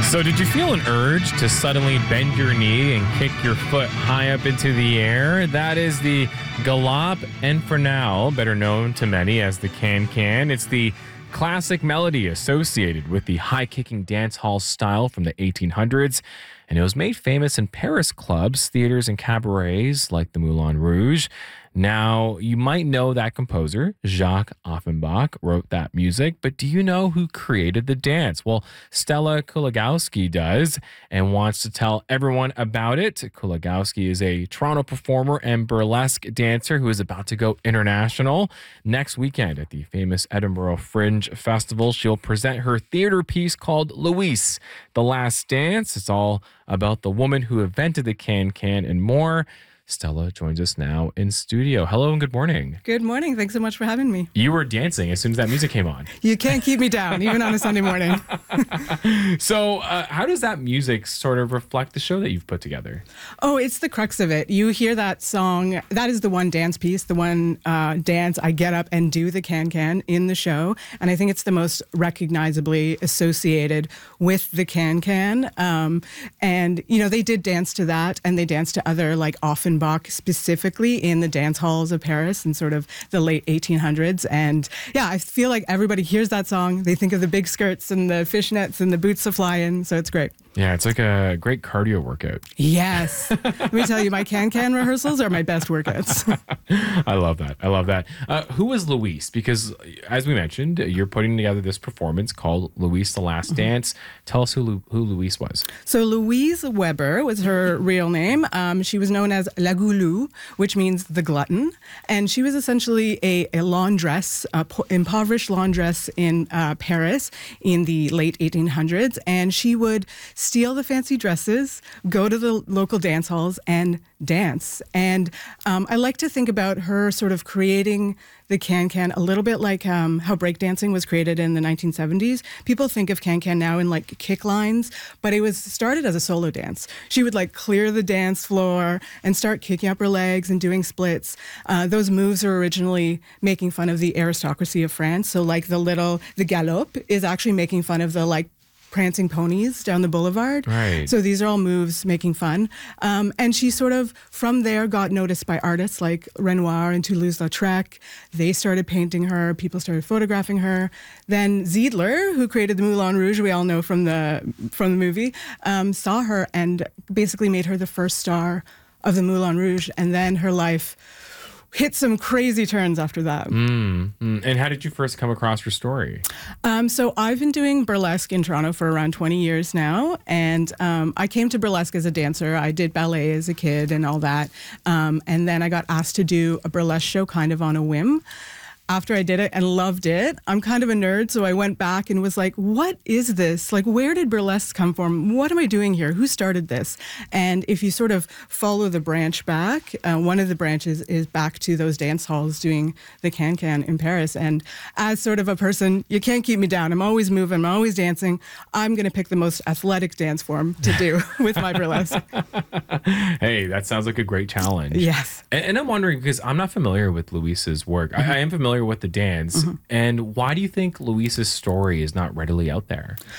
So, did you feel an urge to suddenly bend your knee and kick your foot high up into the air? That is the Galop Infernal, better known to many as the Can-Can. It's the classic melody associated with the high-kicking dance hall style from the 1800s, and it was made famous in Paris clubs, theaters, and cabarets like the Moulin Rouge. Now, you might know that composer, Jacques Offenbach, wrote that music, but do you know who created the dance? Well, Stella Kuligowski does and wants to tell everyone about it. Kuligowski is a Toronto performer and burlesque dancer who is about to go international. Next weekend at the famous Edinburgh Fringe Festival, she'll present her theater piece called Louise, The Last Dance. It's all about the woman who invented the can-can and more. Stella joins us now in studio. Hello and good morning. Good morning. Thanks so much for having me. You were dancing as soon as that music came on. You can't keep me down, even on a Sunday morning. So how does that music sort of reflect the show that you've put together? Oh, it's the crux of it. You hear that song. That is the one dance piece, the one dance I get up and do the can-can in the show. And I think it's the most recognizably associated with the can-can. And, you know, they did dance to that and they danced to other like Offenbach specifically in the dance halls of Paris in sort of the late 1800s. And yeah, I feel like everybody hears that song. They think of the big skirts and the fishnets and the boots a flying. So it's great. Yeah, it's like a great cardio workout. Yes. Let me tell you, my can-can rehearsals are my best workouts. I love that. I love that. Who was Louise? Because as we mentioned, you're putting together this performance called Louise, The Last Dance. Tell us who Louise was. So Louise Weber was her real name. She was known as La Goulou, which means the glutton. And she was essentially a laundress, impoverished laundress in Paris in the late 1800s. And she would steal the fancy dresses, go to the local dance halls and dance. And I like to think about her sort of creating the can-can a little bit like how breakdancing was created in the 1970s. People think of can-can now in like kick lines, but it was started as a solo dance. She would like clear the dance floor and start kicking up her legs and doing splits. Those moves are originally making fun of the aristocracy of France. So like the galop is actually making fun of the like prancing ponies down the boulevard. Right. So these are all moves making fun. And she sort of, from there, got noticed by artists like Renoir and Toulouse-Lautrec. They started painting her. People started photographing her. Then Ziedler, who created the Moulin Rouge, we all know from the movie, saw her and basically made her the first star of the Moulin Rouge. And then her life hit some crazy turns after that. And how did you first come across her story? So I've been doing burlesque in Toronto for around 20 years now. And I came to burlesque as a dancer. I did ballet as a kid and all that. And then I got asked to do a burlesque show kind of on a whim. After I did it and loved it, I'm kind of a nerd, so I went back and was like, what is this? Like, where did burlesque come from? What am I doing here? Who started this? And if you sort of follow the branch back, one of the branches is back to those dance halls doing the can-can in Paris. And as sort of a person, you can't keep me down. I'm always moving. I'm always dancing. I'm going to pick the most athletic dance form to do with my burlesque. Hey, that sounds like a great challenge. Yes. And I'm wondering, because I'm not familiar with Louise's work. I am familiar with the dance. And why do you think Louise's story is not readily out there?